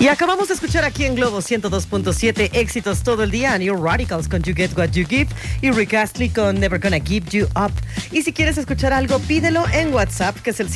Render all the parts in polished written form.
Y acabamos de escuchar aquí en Globo 102.7 éxitos todo el día. New Radicals con You Get What You Give y Rick Astley con Never Gonna Give You Up. Y si quieres escuchar algo, pídelo en WhatsApp, que es el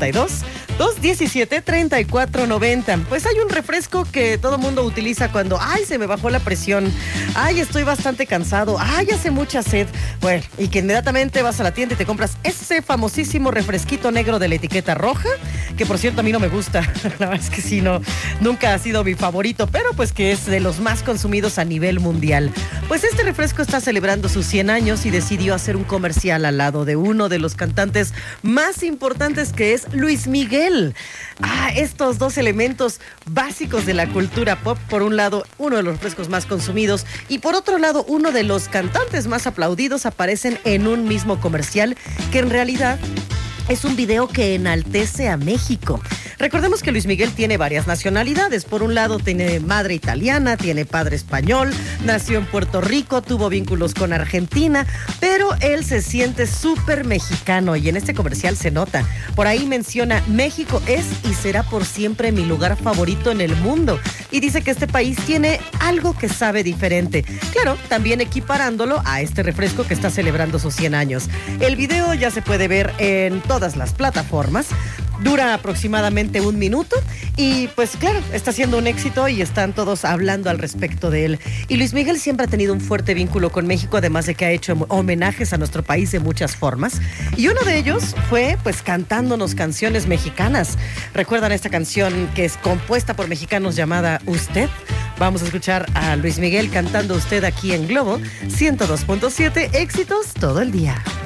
782-217-3490. Pues hay un refresco que todo mundo utiliza cuando, se me bajó la presión, estoy bastante cansado, hace mucha sed. Bueno, y que inmediatamente vas a la tienda y te compras ese famosísimo refresquito negro de la etiqueta roja, que por cierto a mí no me gusta. La verdad es que sí, nunca ha sido mi favorito, pero pues que es de los más consumidos a nivel mundial. Pues este refresco está celebrando sus 100 años y decidió hacer un comercial al lado de uno de los cantantes más importantes, que es Luis Miguel. Estos dos elementos básicos de la cultura pop: por un lado, uno de los refrescos más consumidos, y por otro lado, uno de los cantantes más aplaudidos, aparecen en un mismo comercial, que en realidad es un video que enaltece a México. Recordemos que Luis Miguel tiene varias nacionalidades. Por un lado, tiene madre italiana, tiene padre español, nació en Puerto Rico, tuvo vínculos con Argentina, pero él se siente súper mexicano y en este comercial se nota. Por ahí menciona: México es y será por siempre mi lugar favorito en el mundo. Y dice que este país tiene algo que sabe diferente. Claro, también equiparándolo a este refresco que está celebrando sus 100 años. El video ya se puede ver en todas las plataformas. Dura aproximadamente 1 minuto y pues claro, está siendo un éxito y están todos hablando al respecto de él. Y Luis Miguel siempre ha tenido un fuerte vínculo con México, además de que ha hecho homenajes a nuestro país de muchas formas. Y uno de ellos fue pues cantándonos canciones mexicanas. ¿Recuerdan esta canción que es compuesta por mexicanos llamada Usted? Vamos a escuchar a Luis Miguel cantando Usted aquí en Globo 102.7 éxitos todo el día.